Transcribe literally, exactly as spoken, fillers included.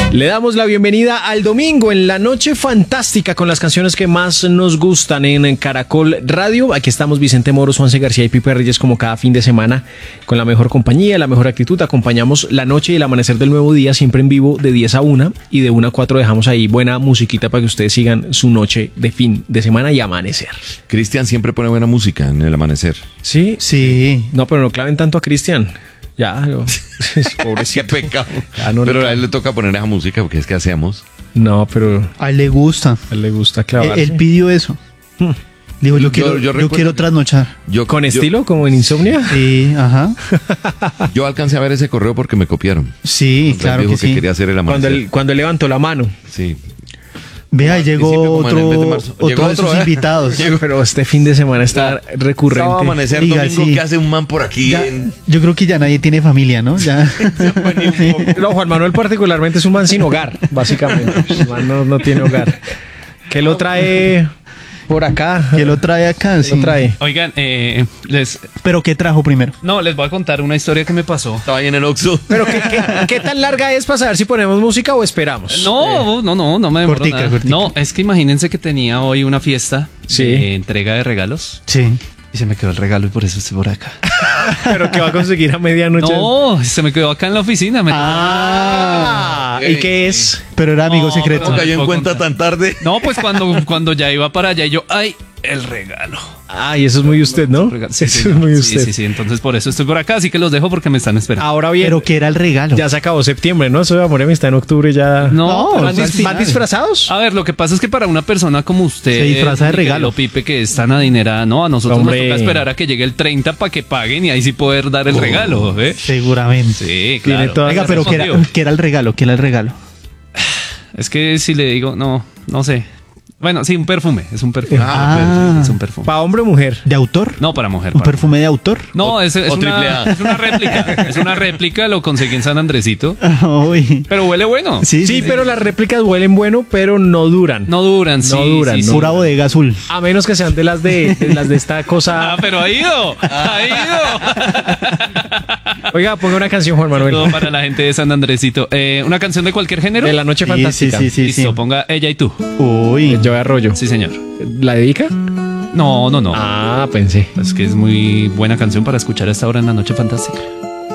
Le damos la bienvenida al domingo en la noche fantástica con las canciones que más nos gustan en Caracol Radio. Aquí estamos Vicente Moros, Juanse García y Pipe Reyes como cada fin de semana con la mejor compañía, la mejor actitud. Acompañamos la noche y el amanecer del nuevo día siempre en vivo de diez a una y de una a cuatro dejamos ahí buena musiquita para que ustedes sigan su noche de fin de semana y amanecer. Cristian siempre pone buena música en el amanecer. ¿Sí? Sí. No, pero no claven tanto a Cristian. Ya, no. Pobrecito. Qué pecado. Ya no pero le- a él le toca poner esa música porque es que hacemos. No, pero A él le gusta. a él le gusta Él, clavarse. él pidió eso. Hmm. Digo, yo, Yo- quiero, yo yo, recuerdo quiero que- trasnochar. Yo, ¿Con yo- estilo? ¿Como en Insomnia? Sí, ajá. Yo alcancé a ver ese correo porque me copiaron. Sí, Entonces claro dijo que sí. quería hacer el Cuando amanecer. él, cuando él levantó la mano. Sí. Vea, Al llegó principio, como en el otro, mes de marzo. otro Llegó de otro, sus ¿eh? invitados. Pero este fin de semana está Sábado recurrente. amanecer, Diga, domingo, sí. ¿qué hace un man por aquí? Ya- en- yo creo que ya nadie tiene familia, ¿no? Ya. No, Juan Manuel particularmente es un man sin hogar, básicamente. El man no, no tiene hogar. ¿Qué lo trae por acá? ¿Qué lo trae acá? ¿Qué Sí. lo trae? Oigan, eh, les, Pero ¿qué trajo primero? no, les voy a contar una historia que me pasó. Estaba ahí en el Oxxo. ¿Pero qué, qué, qué tan larga es para saber si ponemos música o esperamos? No, no, no, no me demoro Cortica, nada. cortica. No, es que imagínense que tenía hoy una fiesta Sí. de entrega de regalos Sí. y se me quedó el regalo y por eso estoy por acá. ¿Pero qué va a conseguir a medianoche? No, se me quedó acá en la oficina. me- Ah, ¿y qué es? Pero era amigo No, secreto. ¿Cómo no, cayó en puedo cuenta contar. tan tarde? No, pues cuando, cuando ya iba para allá y yo, ay, el regalo. Ay, eso es muy usted, ¿no? Regalo. Sí, Eso sí, es muy sí, usted. sí, sí, entonces por eso estoy por acá, así que los dejo porque me están esperando. Ahora bien, Pero ¿qué era el regalo? ya se acabó septiembre, ¿no? Eso de Amor y Amistad en octubre ya... No, No, ¿Van, al dis- final. van disfrazados? A ver, lo que pasa es que para una persona como usted, Se disfraza de mi querido regalo. Pipe, que es tan adinerada, no, a nosotros Hombre. nos toca esperar a que llegue el treinta para que paguen y ahí sí poder dar el regalo, ¿eh? Seguramente. Sí, Tiene claro. toda- Oiga, pero ¿qué era, Respondió. ¿qué era el regalo? ¿Qué era el regalo? Es que si le digo, no, no sé. Bueno, sí, un perfume, es un perfume. Ah. Es un perfume. ¿Para hombre o mujer? ¿De autor? No, para mujer. ¿Un para- perfume de autor? No, es, es o una, triple A. es una réplica. Es una réplica, lo conseguí en San Andresito. Uy. Pero huele bueno. Sí, Sí, sí, pero las réplicas huelen bueno, pero no duran. No duran, sí. No duran, sí, sí. Pura bodega azul. A menos que sean de las de, de las de esta cosa. Ah, pero ha ido. Ha ido. Oiga, ponga una canción, Juan Manuel. Todo para la gente de San Andresito. Eh, ¿Una canción de cualquier género? De la noche Sí, fantástica. sí, sí, sí. Listo, ponga Ella y tú. Uy. Yo Arroyo. Sí, señor. ¿La dedica? No, no, no. Ah, pensé. Es que es muy buena canción para escuchar a esta hora en la noche fantástica.